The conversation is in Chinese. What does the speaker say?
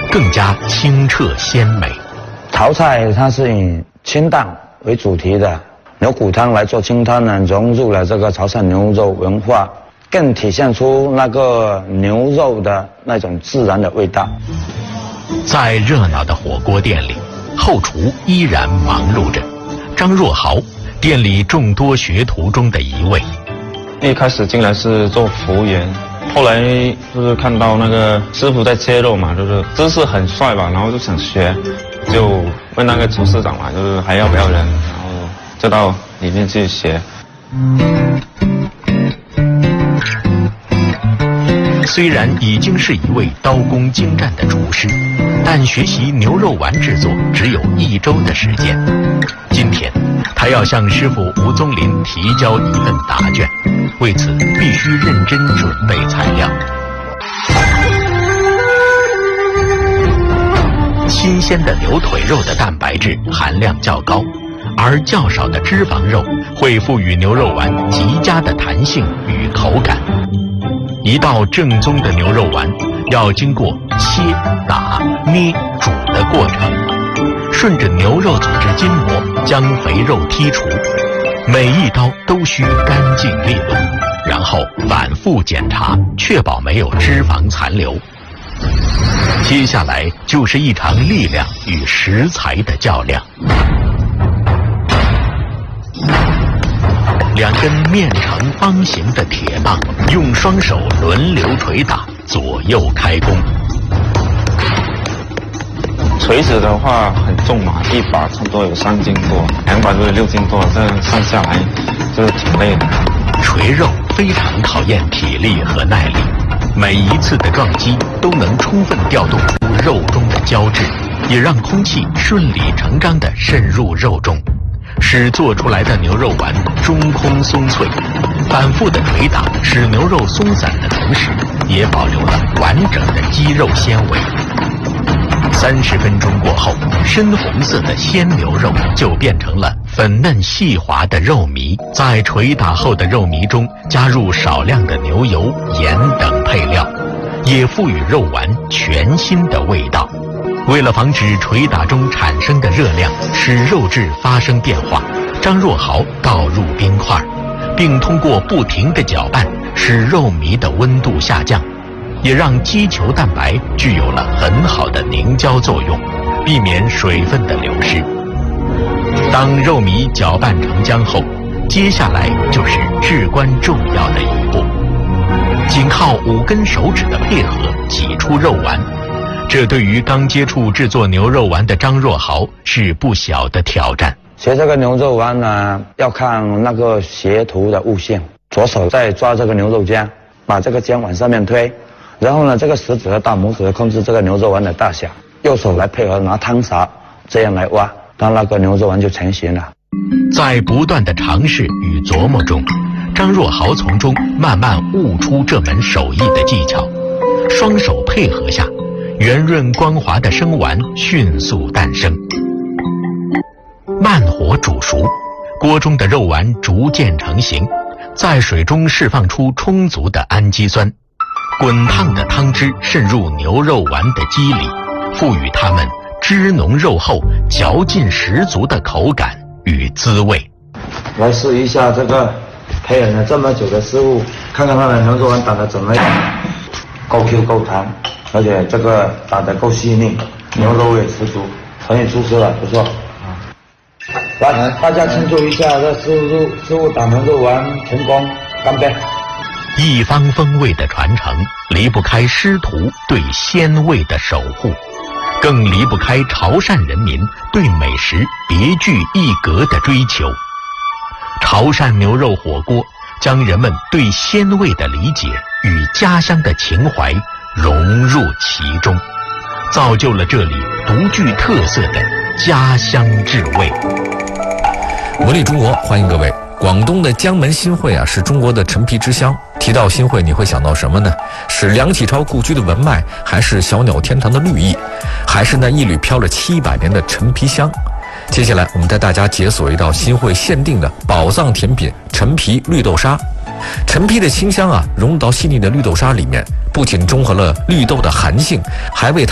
更加清澈鲜美。 潮菜它是以清淡为主题的，牛骨汤来做清汤呢，融入了这个潮汕牛肉文化，更体现出那个牛肉的那种自然的味道。 在热闹的火锅店里，后厨依然忙碌着。张若豪，店里众多学徒中的一位。 一开始进来是做服务员，后来就是看到那个师傅在切肉嘛，就是姿势很帅吧，然后就想学，就问那个厨师长嘛，就是还要不要人，然后就到里面去学。 虽然已经是一位刀工精湛的厨师，但学习牛肉丸制作只有1周的时间。今天，他要向师傅吴宗林提交一份答卷，为此必须认真准备材料。新鲜的牛腿肉的蛋白质含量较高，而较少的脂肪肉会赋予牛肉丸极佳的弹性与口感。一道正宗的牛肉丸要经过切、打、捏、煮的过程，顺着牛肉组织筋膜将肥肉剔除，每一刀都需干净利落，然后反复检查，确保没有脂肪残留。接下来就是一场力量与食材的较量。2根面呈方形的铁棒，用双手轮流捶打，左右开弓。 锤子的话很重嘛，一把差不多有3斤多，2把就是6斤多，这上下来就是挺累的。 锤肉非常考验体力和耐力，每一次的撞击都能充分调动出肉中的胶质，也让空气顺理成章地渗入肉中，使做出来的牛肉丸中空松脆。反复的捶打使牛肉松散的同时，也保留了完整的肌肉纤维。30分钟过后，深红色的鲜牛肉就变成了粉嫩细滑的肉糜。在捶打后的肉糜中加入少量的牛油、盐等配料，也赋予肉丸全新的味道。为了防止捶打中产生的热量使肉质发生变化，张若豪倒入冰块，并通过不停的搅拌使肉糜的温度下降，也让肌球蛋白具有了很好的凝胶作用，避免水分的流失。当肉糜搅拌成浆后，接下来就是至关重要的一步，仅靠5根手指的配合挤出肉丸。这对于刚接触制作牛肉丸的张若豪是不小的挑战。 学这个牛肉丸呢，要看那个学徒的悟性。左手在抓这个牛肉浆，把这个浆往上面推，然后呢，这个食指和大拇指控制这个牛肉丸的大小，右手来配合拿汤勺，这样来挖，当那个牛肉丸就成型了。 在不断的尝试与琢磨中，张若豪从中慢慢悟出这门手艺的技巧。双手配合下，圆润光滑的生丸迅速诞生。慢火煮熟，锅中的肉丸逐渐成型，在水中释放出充足的氨基酸，滚烫的汤汁渗入牛肉丸的肌里，赋予它们汁浓肉厚、嚼劲十足的口感与滋味。 来试一下这个培养了这么久的师傅，看看他的牛肉丸打得怎么样，够 Q 够弹，而且这个打得够细腻，牛肉味十足，很有出色了，不错。来，大家庆祝一下，这师傅打牛肉丸成功，干杯！ 一方风味的传承，离不开师徒对鲜味的守护，更离不开潮汕人民对美食别具一格的追求。潮汕牛肉火锅将人们对鲜味的理解与家乡的情怀融入其中，造就了这里独具特色的家乡之味。 文理中国，欢迎各位。广东的江门新会是中国的陈皮之乡。提到新会，你会想到什么呢？是梁启超故居的文脉，还是小鸟天堂的绿意，还是那一缕飘了700年的陈皮香？接下来我们带大家解锁一道新会限定的宝藏甜品——陈皮绿豆沙。陈皮的清香融入到细腻的绿豆沙里面，不仅中和了绿豆的寒性，还为它